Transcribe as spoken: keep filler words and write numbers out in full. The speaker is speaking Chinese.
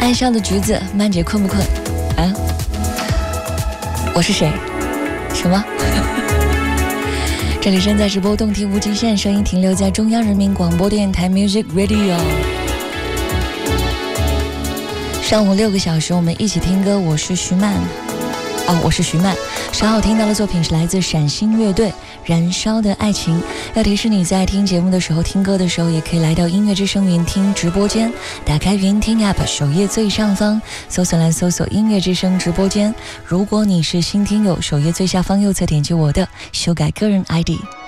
爱笑的橘子，曼姐困不困啊？我是谁？什么？这里正在直播动听无极限，声音停留在中央人民广播电台 Music Radio。上午六个小时，我们一起听歌。我是徐曼，哦，我是徐曼。稍后听到的作品是来自陕星乐队《燃烧的爱情》。要提示你在听节目的时候、听歌的时候，也可以来到音乐之声云听直播间，打开云听 App， 首页最上方搜索栏搜索音乐之声直播间。如果你是新听友，首页最下方右侧点击我的修改个人 I D。